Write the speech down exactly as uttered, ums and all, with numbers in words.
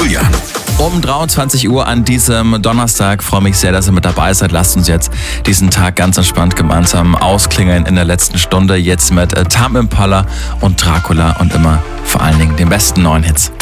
Julian. Um dreiundzwanzig Uhr an diesem Donnerstag. Freue mich sehr, dass ihr mit dabei seid. Lasst uns jetzt diesen Tag ganz entspannt gemeinsam ausklingeln in der letzten Stunde. Jetzt mit äh, Tame Impala und Dracula und immer vor allen Dingen den besten neuen Hits.